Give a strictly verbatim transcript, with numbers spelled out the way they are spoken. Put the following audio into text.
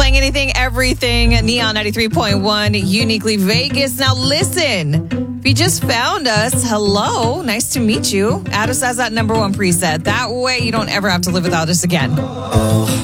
Playing anything, everything. Neon ninety-three point one, uniquely Vegas. Now listen, if you just found us, hello, nice to meet you. Add us as that number one preset. That way you don't ever have to live without us again. Oh,